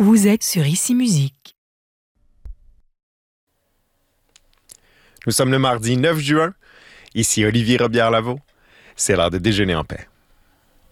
Vous êtes sur Ici Musique. Nous sommes le mardi 9 juin. Ici Olivier Robillard-Lavaux. C'est l'heure de déjeuner en paix.